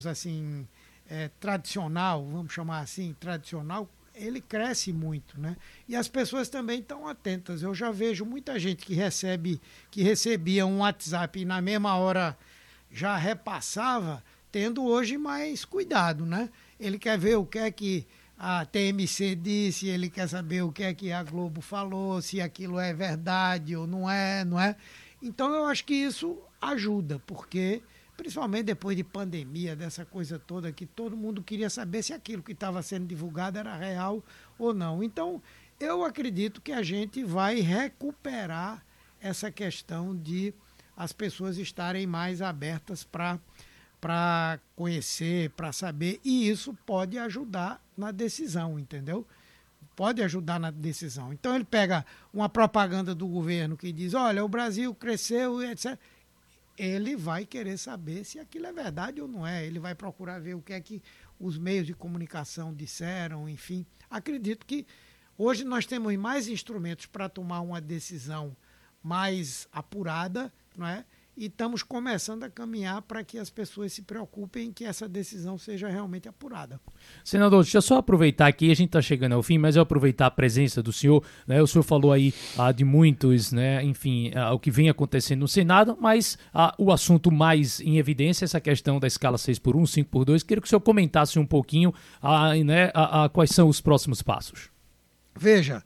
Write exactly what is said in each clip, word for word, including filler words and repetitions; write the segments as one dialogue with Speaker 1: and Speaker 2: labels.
Speaker 1: assim, é, tradicional, vamos chamar assim, tradicional, ele cresce muito, né? E as pessoas também estão atentas. Eu já vejo muita gente que recebe, que recebia um WhatsApp e na mesma hora já repassava, tendo hoje mais cuidado, né? Ele quer ver o que é que a T M C disse, ele quer saber o que é que a Globo falou, se aquilo é verdade ou não é, não é? Então eu acho que isso ajuda, porque principalmente depois de pandemia, dessa coisa toda, que todo mundo queria saber se aquilo que estava sendo divulgado era real ou não. Então, eu acredito que a gente vai recuperar essa questão de as pessoas estarem mais abertas para para conhecer, para saber, e isso pode ajudar na decisão, entendeu? Pode ajudar na decisão. Então ele pega uma propaganda do governo que diz, olha, o Brasil cresceu, etcétera. Ele vai querer saber se aquilo é verdade ou não é. Ele vai procurar ver o que é que os meios de comunicação disseram, enfim. Acredito que hoje nós temos mais instrumentos para tomar uma decisão mais apurada, não é? E estamos começando a caminhar para que as pessoas se preocupem que essa decisão seja realmente apurada.
Speaker 2: Senador, deixa eu só aproveitar aqui, a gente está chegando ao fim, mas eu aproveitar a presença do senhor, né? O senhor falou aí ah, de muitos, né? Enfim, ah, o que vem acontecendo no Senado, mas ah, o assunto mais em evidência, essa questão da escala seis por um, cinco por dois, queria que o senhor comentasse um pouquinho ah, né, ah, ah, quais são os próximos passos.
Speaker 1: Veja,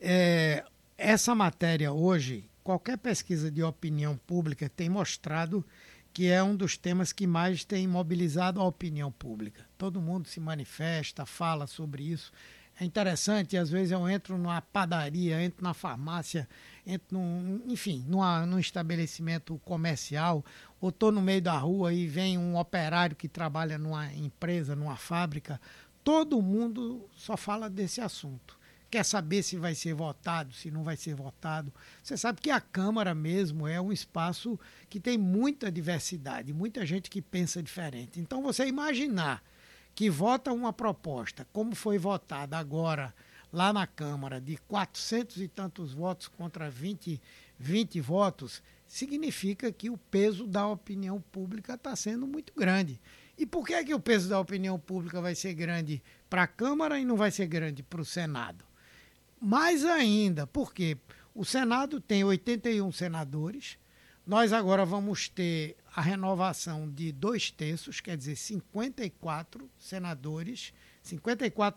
Speaker 1: é, essa matéria hoje, qualquer pesquisa de opinião pública tem mostrado que é um dos temas que mais tem mobilizado a opinião pública. Todo mundo se manifesta, fala sobre isso. É interessante, às vezes eu entro numa padaria, entro na farmácia, entro num, enfim, numa, num estabelecimento comercial, ou estou no meio da rua e vem um operário que trabalha numa empresa, numa fábrica, todo mundo só fala desse assunto. Quer saber se vai ser votado, se não vai ser votado. Você sabe que a Câmara mesmo é um espaço que tem muita diversidade, muita gente que pensa diferente. Então, você imaginar que vota uma proposta, como foi votada agora lá na Câmara, de quatrocentos e tantos votos contra vinte, vinte votos, significa que o peso da opinião pública está sendo muito grande. E por que é que o peso da opinião pública vai ser grande para a Câmara e não vai ser grande para o Senado? Mais ainda, porque o Senado tem oitenta e um senadores, nós agora vamos ter a renovação de dois terços, quer dizer, cinquenta e quatro senadores, cinquenta e quatro